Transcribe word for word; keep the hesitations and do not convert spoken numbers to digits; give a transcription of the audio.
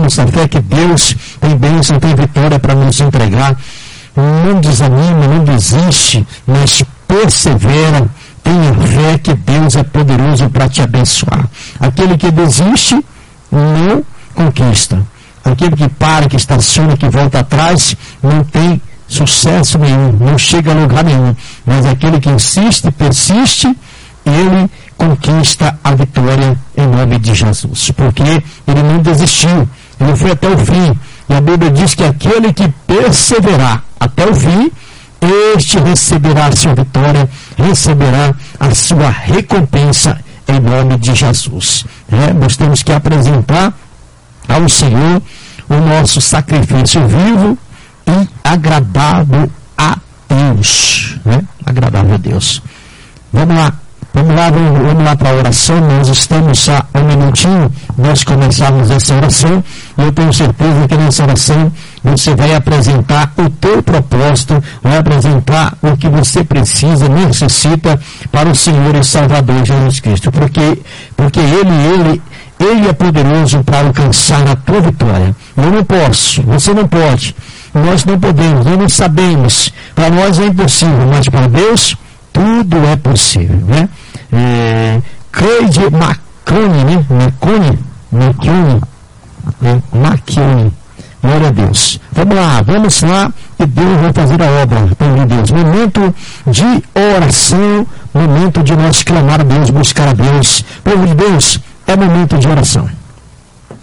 nossa fé que Deus tem bênção, tem vitória para nos entregar. Não desanima, não desiste, mas persevera. Tenha fé que Deus é poderoso para te abençoar. Aquele que desiste, não conquista. Aquele que para, que estaciona, que volta atrás, não tem sucesso nenhum, não chega a lugar nenhum. Mas aquele que insiste, persiste, ele conquista a vitória em nome de Jesus. Porque ele não desistiu, ele foi até o fim. E a Bíblia diz que aquele que perseverar até o fim, este receberá a sua vitória, receberá a sua recompensa em nome de Jesus. É, nós temos que apresentar ao Senhor o nosso sacrifício vivo e agradável a Deus. Né? Agradável a Deus. Vamos lá. Vamos lá, vamos, vamos lá para a oração. Nós estamos há um minutinho, nós começarmos essa oração, e eu tenho certeza que nessa oração você vai apresentar o teu propósito, vai apresentar o que você precisa, necessita para o Senhor e Salvador Jesus Cristo, porque, porque Ele, Ele, Ele é poderoso para alcançar a tua vitória. Eu não posso, você não pode, nós não podemos, nós não sabemos, para nós é impossível, mas para Deus tudo é possível, né? É, Cleide Macone, né? Macone, Macone, né? Macone, glória a Deus. Vamos lá, vamos lá, e Deus vai fazer a obra, pelo de Deus. Momento de oração, momento de nós clamar a Deus, buscar a Deus. Povo de Deus, é momento de oração.